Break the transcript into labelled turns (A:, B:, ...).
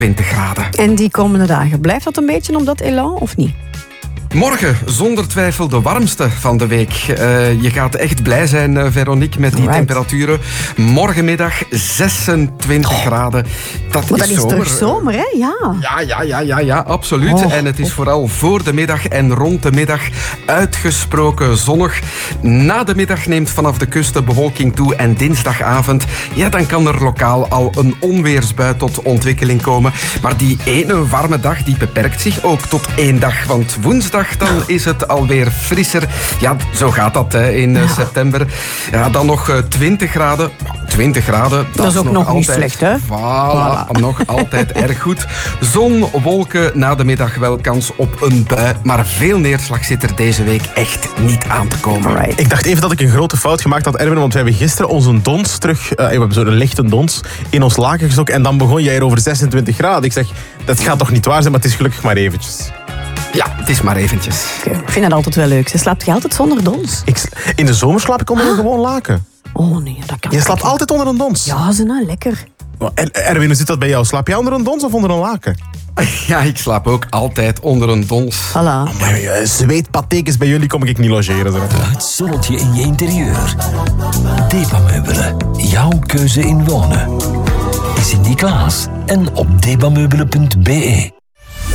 A: 20 graden.
B: En die komende dagen, blijft dat een beetje om dat elan of niet?
A: Morgen, zonder twijfel, de warmste van de week. Je gaat echt blij zijn, Veronique, met die temperaturen. Morgenmiddag 26 graden. Dat is zomer.
B: Terug zomer, hè?
A: Ja, absoluut. En het is vooral voor de middag en rond de middag uitgesproken zonnig. Na de middag neemt vanaf de kust de bewolking toe en dinsdagavond, dan kan er lokaal al een onweersbui tot ontwikkeling komen. Maar die ene warme dag, die beperkt zich ook tot 1 dag, want woensdag dan is het alweer frisser. Ja, zo gaat dat in september. Ja, dan nog 20 graden. 20 graden,
B: dat is ook nog altijd, niet slecht, hè?
A: Voilà. Nog altijd erg goed. Zon, wolken, na de middag wel kans op een bui. Maar veel neerslag zit er deze week echt niet aan te komen.
C: Right. Ik dacht even dat ik een grote fout gemaakt had, Erwin, want we hebben gisteren onze dons terug... we hebben zo'n lichte dons in ons laken gestoken en dan begon jij er over 26 graden. Ik zeg, dat gaat toch niet waar zijn, maar het is gelukkig maar eventjes.
A: Ja, het is maar eventjes.
B: Okay. Ik vind dat altijd wel leuk. Slaapt je altijd zonder dons?
C: In de zomer slaap ik onder een gewoon laken.
B: Oh nee, dat kan.
C: Je slaapt altijd onder een dons?
B: Ja, lekker.
C: Erwin, hoe zit dat bij jou? Slaap jij onder een dons of onder een laken?
A: Ja, ik slaap ook altijd onder een dons.
B: Voilà.
C: Zweetpatekens bij jullie kom ik niet logeren. Zo.
D: Het zonnetje in je interieur. Debameubelen. Jouw keuze in wonen. Is in Klaas en op debameubelen.be.